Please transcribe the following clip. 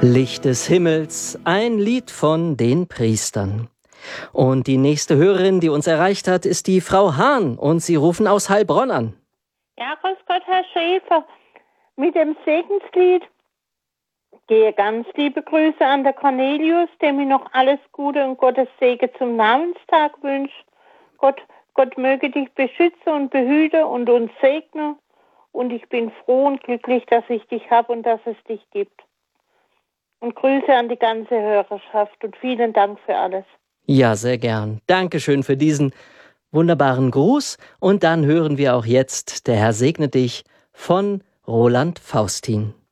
Licht des Himmels, ein Lied von den Priestern. Und die nächste Hörerin, die uns erreicht hat, ist die Frau Hahn und Sie rufen aus Heilbronn an. Ja, grüß Gott, Herr Schäfer. Mit dem Segenslied gehe ganz liebe Grüße an der Cornelius, dem ich noch alles Gute und Gottes Segen zum Namenstag wünsche. Gott möge dich beschützen und behüte und uns segne. Und ich bin froh und glücklich, dass ich dich habe und dass es dich gibt. Und Grüße an die ganze Hörerschaft und vielen Dank für alles. Ja, sehr gern. Dankeschön für diesen wunderbaren Gruß. Und dann hören wir auch jetzt Der Herr segne dich von Roland Faustin.